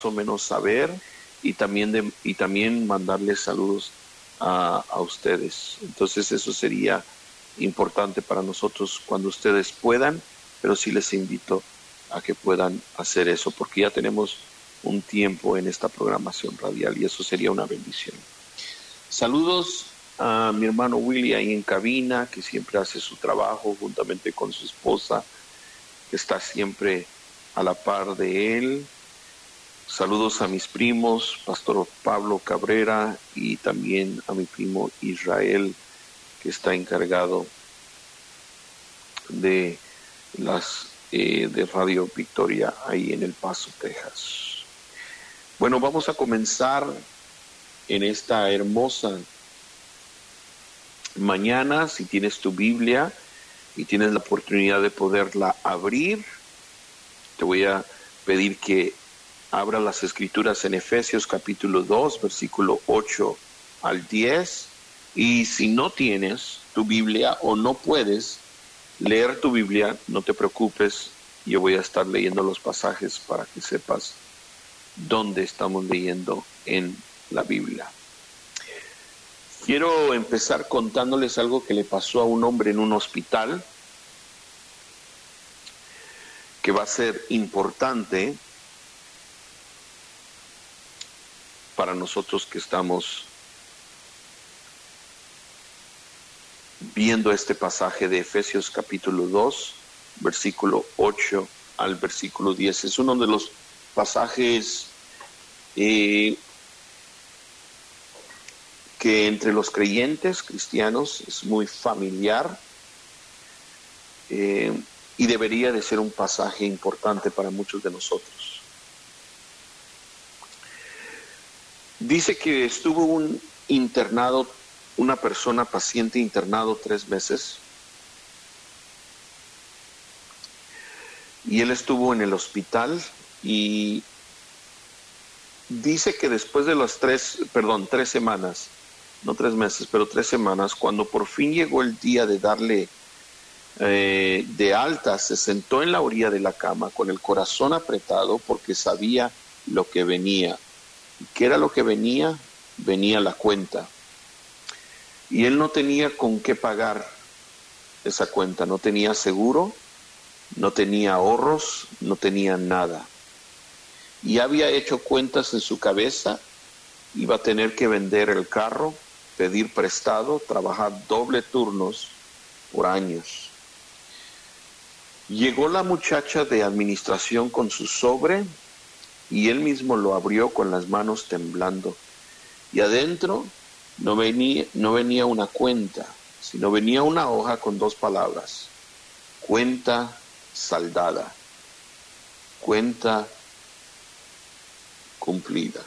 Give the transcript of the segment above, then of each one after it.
o menos saber y también mandarles saludos a ustedes. Entonces eso sería importante para nosotros cuando ustedes puedan, pero sí les invito a que puedan hacer eso, porque ya tenemos un tiempo en esta programación radial y eso sería una bendición. Saludos a mi hermano Willy ahí en cabina, que siempre hace su trabajo juntamente con su esposa, que está siempre a la par de él. Saludos a mis primos, Pastor Pablo Cabrera, y también a mi primo Israel, que está encargado de de Radio Victoria ahí en El Paso, Texas. Bueno, vamos a comenzar en esta hermosa mañana. Si tienes tu Biblia y tienes la oportunidad de poderla abrir, te voy a pedir que abra las escrituras en Efesios capítulo 2, versículo 8 al 10. Y si no tienes tu Biblia o no puedes leer tu Biblia, no te preocupes, yo voy a estar leyendo los pasajes para que sepas dónde estamos leyendo en la Biblia. Quiero empezar contándoles algo que le pasó a un hombre en un hospital, que va a ser importante para nosotros que estamos viendo este pasaje de Efesios capítulo 2, versículo 8 al versículo 10. Es uno de los pasajes que entre los creyentes cristianos es muy familiar y debería de ser un pasaje importante para muchos de nosotros. Dice que estuvo una persona paciente internado 3 meses, y él estuvo en el hospital, y dice que después de las 3 semanas, no 3 meses, pero 3 semanas, cuando por fin llegó el día de darle de alta, se sentó en la orilla de la cama con el corazón apretado porque sabía lo que venía. ¿Qué era lo que venía? Venía la cuenta. Y él no tenía con qué pagar esa cuenta, no tenía seguro, no tenía ahorros, no tenía nada. Y había hecho cuentas en su cabeza, iba a tener que vender el carro, pedir prestado, trabajar doble turnos por años. Llegó la muchacha de administración con su sobre y él mismo lo abrió con las manos temblando. Y adentro no venía una cuenta, sino venía una hoja con 2 palabras: cuenta saldada, cuenta cumplida.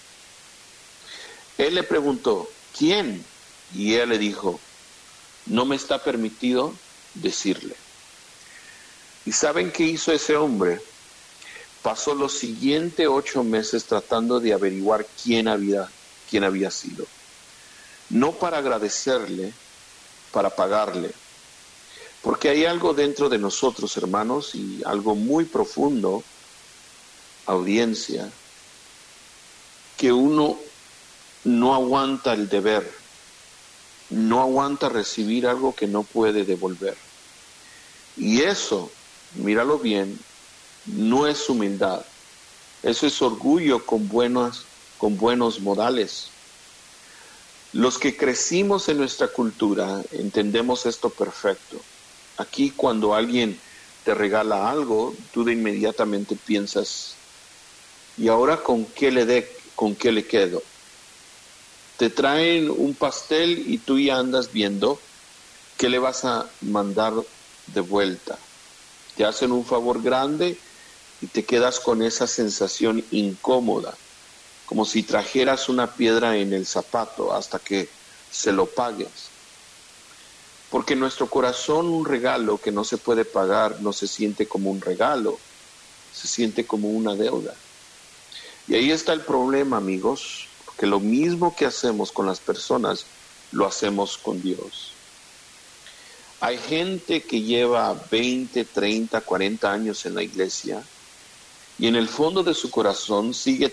Él le preguntó, ¿quién? Y ella le dijo, no me está permitido decirle. ¿Y saben qué hizo ese hombre? Pasó los siguientes 8 meses tratando de averiguar quién había sido. No para agradecerle, para pagarle. Porque hay algo dentro de nosotros, hermanos, y algo muy profundo, audiencia, que uno no aguanta el deber, no aguanta recibir algo que no puede devolver. Y eso, míralo bien, no es humildad, eso es orgullo con buenos modales. Los que crecimos en nuestra cultura entendemos esto perfecto. Aquí cuando alguien te regala algo, tú de inmediatamente piensas, ¿y ahora con qué le quedo? Te traen un pastel y tú ya andas viendo qué le vas a mandar de vuelta. Te hacen un favor grande y te quedas con esa sensación incómoda, como si trajeras una piedra en el zapato hasta que se lo pagues. Porque en nuestro corazón un regalo que no se puede pagar no se siente como un regalo, se siente como una deuda. Y ahí está el problema, amigos, porque lo mismo que hacemos con las personas, lo hacemos con Dios. Hay gente que lleva 20, 30, 40 años en la iglesia y en el fondo de su corazón sigue